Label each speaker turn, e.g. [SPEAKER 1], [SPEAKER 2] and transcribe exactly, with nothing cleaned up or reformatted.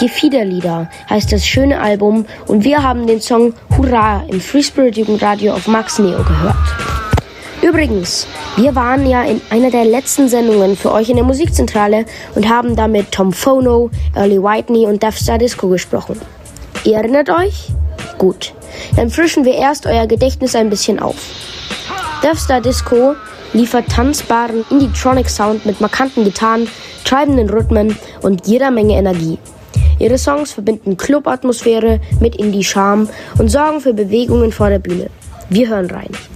[SPEAKER 1] Gefiederlieder heißt das schöne Album und wir haben den Song Hurra im Free Spirit Jugendradio auf Max Neo gehört. Übrigens, wir waren ja in einer der letzten Sendungen für euch in der Musikzentrale und haben da mit Tom Fono, Early Whitney und Death Star Disco gesprochen. Ihr erinnert euch? Gut, dann frischen wir erst euer Gedächtnis ein bisschen auf. Death Star Disco liefert tanzbaren Indie-Tronic-Sound mit markanten Gitarren, treibenden Rhythmen und jeder Menge Energie. Ihre Songs verbinden Club-Atmosphäre mit Indie-Charme und sorgen für Bewegungen vor der Bühne. Wir hören rein.